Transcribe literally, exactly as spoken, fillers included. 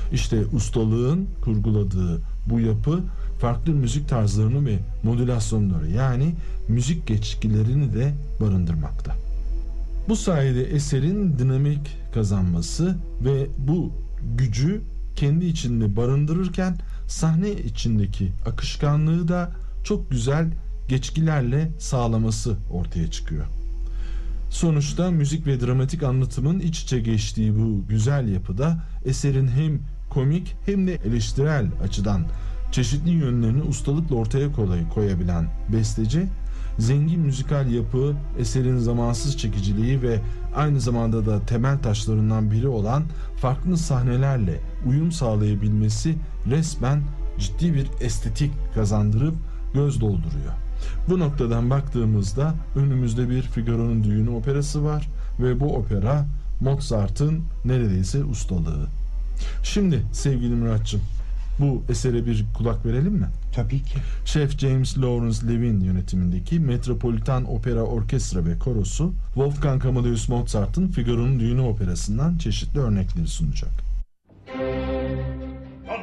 İşte ustalığın kurguladığı bu yapı farklı müzik tarzlarını ve modülasyonları, yani müzik geçkilerini de barındırmakta. Bu sayede eserin dinamik kazanması ve bu gücü kendi içinde barındırırken sahne içindeki akışkanlığı da çok güzel geçkilerle sağlaması ortaya çıkıyor. Sonuçta müzik ve dramatik anlatımın iç içe geçtiği bu güzel yapıda eserin hem komik hem de eleştirel açıdan çeşitli yönlerini ustalıkla ortaya kolay koyabilen besteci, zengin müzikal yapı, eserin zamansız çekiciliği ve aynı zamanda da temel taşlarından biri olan farklı sahnelerle uyum sağlayabilmesi resmen ciddi bir estetik kazandırıp göz dolduruyor. Bu noktadan baktığımızda önümüzde bir Figaro'nun Düğünü operası var ve bu opera Mozart'ın neredeyse ustalığı. Şimdi sevgili Muratçım, bu esere bir kulak verelim mi? Tabii ki. Şef James Lawrence Levin yönetimindeki Metropolitan Opera Orkestra ve Korosu, Wolfgang Amadeus Mozart'ın Figaro'nun Düğünü operasından çeşitli örnekleri sunacak.